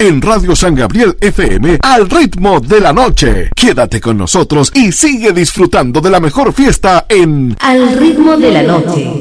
en Radio San Gabriel FM al ritmo de la noche. Quédate con nosotros y sigue disfrutando de la mejor fiesta en Al ritmo de la noche.